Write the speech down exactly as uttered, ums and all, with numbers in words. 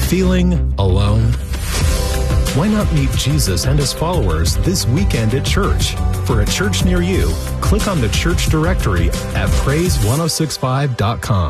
Feeling alone? Why not meet Jesus and his followers this weekend at church? For a church near you, click on the church directory at praise ten sixty-five dot com.